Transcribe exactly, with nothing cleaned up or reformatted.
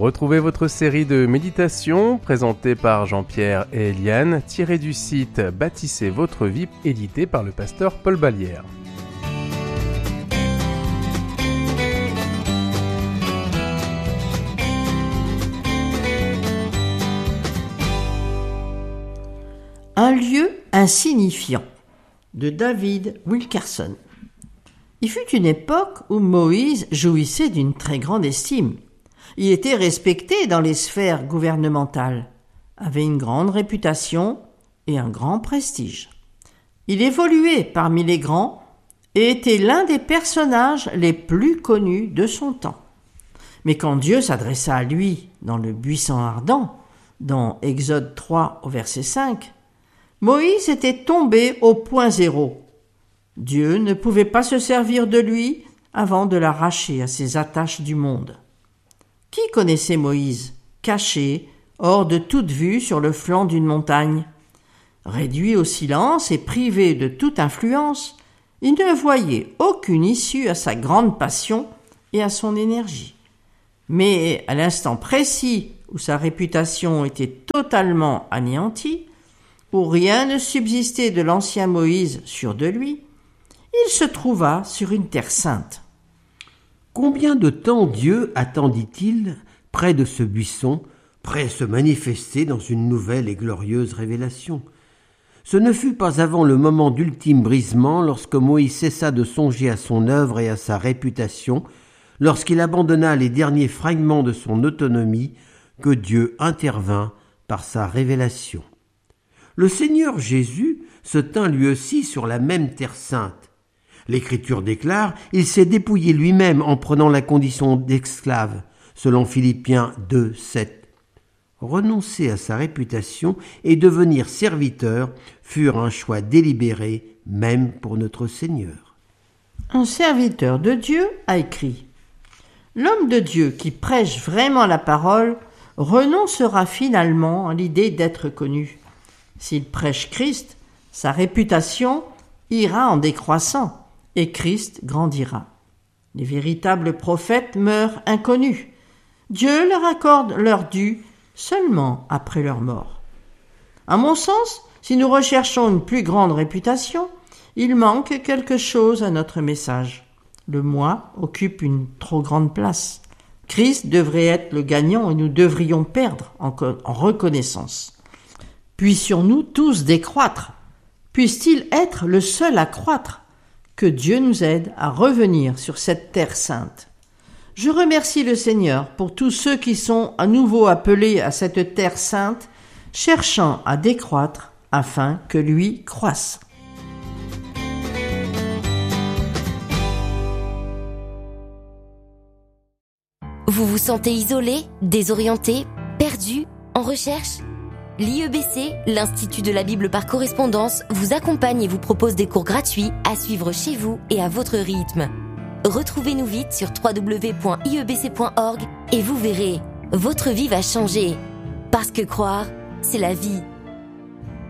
Retrouvez votre série de méditations présentée par Jean-Pierre et Eliane, tirée du site Bâtissez votre vie, édité par le pasteur Paul Ballière. Un lieu insignifiant de David Wilkerson. Il fut une époque où Moïse jouissait d'une très grande estime. Il était respecté dans les sphères gouvernementales, avait une grande réputation et un grand prestige. Il évoluait parmi les grands et était l'un des personnages les plus connus de son temps. Mais quand Dieu s'adressa à lui dans le buisson ardent, dans Exode trois au verset cinq, Moïse était tombé au point zéro. Dieu ne pouvait pas se servir de lui avant de l'arracher à ses attaches du monde. Qui connaissait Moïse, caché, hors de toute vue sur le flanc d'une montagne? Réduit au silence et privé de toute influence, il ne voyait aucune issue à sa grande passion et à son énergie. Mais à l'instant précis où sa réputation était totalement anéantie, où rien ne subsistait de l'ancien Moïse sûr de lui, il se trouva sur une terre sainte. Combien de temps Dieu attendit-il près de ce buisson, prêt à se manifester dans une nouvelle et glorieuse révélation? Ce ne fut pas avant le moment d'ultime brisement, lorsque Moïse cessa de songer à son œuvre et à sa réputation, lorsqu'il abandonna les derniers fragments de son autonomie, que Dieu intervint par sa révélation. Le Seigneur Jésus se tint lui aussi sur la même terre sainte. L'Écriture déclare, il s'est dépouillé lui-même en prenant la condition d'esclave, selon Philippiens deux, sept. Renoncer à sa réputation et devenir serviteur furent un choix délibéré, même pour notre Seigneur. Un serviteur de Dieu a écrit « L'homme de Dieu qui prêche vraiment la parole renoncera finalement à l'idée d'être connu. S'il prêche Christ, sa réputation ira en décroissant. Et Christ grandira. Les véritables prophètes meurent inconnus. Dieu leur accorde leur dû seulement après leur mort. À mon sens, si nous recherchons une plus grande réputation, il manque quelque chose à notre message. Le moi occupe une trop grande place. Christ devrait être le gagnant et nous devrions perdre en, en reconnaissance. Puissions-nous tous décroître? Puisse-t-il être le seul à croître? Que Dieu nous aide à revenir sur cette terre sainte. Je remercie le Seigneur pour tous ceux qui sont à nouveau appelés à cette terre sainte, cherchant à décroître afin que lui croisse. Vous vous sentez isolé, désorienté, perdu, en recherche ? L'I E B C, l'Institut de la Bible par correspondance, vous accompagne et vous propose des cours gratuits à suivre chez vous et à votre rythme. Retrouvez-nous vite sur w w w point i e b c point org et vous verrez, votre vie va changer. Parce que croire, c'est la vie.